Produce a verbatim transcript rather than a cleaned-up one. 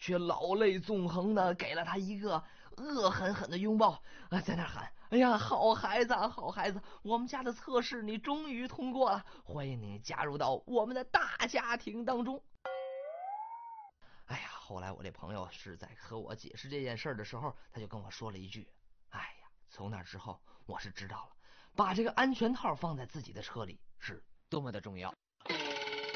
却老泪纵横的给了他一个恶狠狠的拥抱，啊，在那喊：“哎呀，好孩子，好孩子，我们家的测试你终于通过了，欢迎你加入到我们的大家庭当中。”哎呀，后来我这朋友是在和我解释这件事的时候，他就跟我说了一句：“哎呀，从那之后，我是知道了，把这个安全套放在自己的车里是多么的重要。”